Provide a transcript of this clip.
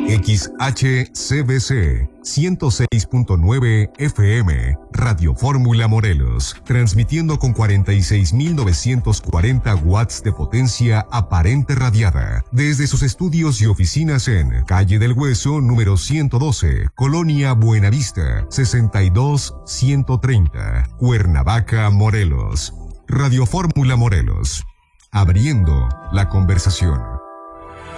XHCBC 106.9 FM, Radio Fórmula Morelos, transmitiendo con 46.940 watts de potencia aparente radiada, desde sus estudios y oficinas en Calle del Hueso, número 112, Colonia Buenavista, 62130, Cuernavaca, Morelos. Radio Fórmula Morelos, abriendo la conversación.